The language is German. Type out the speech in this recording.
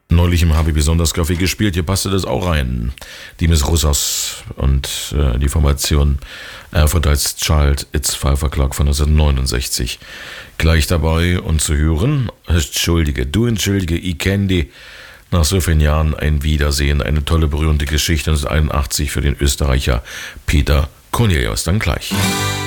Neulich im HB Besonders Café gespielt, hier passte das auch rein. Die Miss Russers und die Formation Aphrodite's Child, It's 5 O'Clock von 1969. Gleich dabei und zu hören, entschuldige, ich kenn die. Nach so vielen Jahren ein Wiedersehen, eine tolle, berührende Geschichte 1981 für den Österreicher Peter Cornelius. Dann gleich.